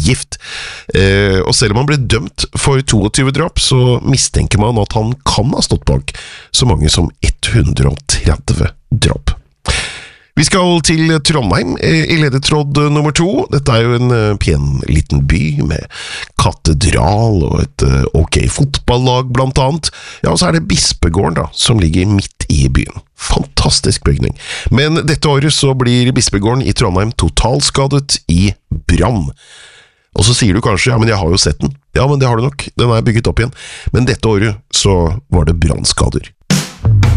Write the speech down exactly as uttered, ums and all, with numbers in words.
gift. Eh, og selv om han ble dømt for tjueto drap, så mistenker man at han kan ha stått bak så mange som hundre og tretti drap. Vi skal til Trondheim i ledetråd nummer to. Dette er jo en pen liten by med katedral og et ok fotballag blant annet. Ja, og så er det Bispegården da, som ligger midt i byen. Fantastisk bygning. Men dette året så blir Bispegården i Trondheim totalskadet i brann. Og så sier du kanskje, ja, men jeg har jo sett den. Ja, men det har du nok. Den er bygget opp igjen. Men dette året så var det brannskader.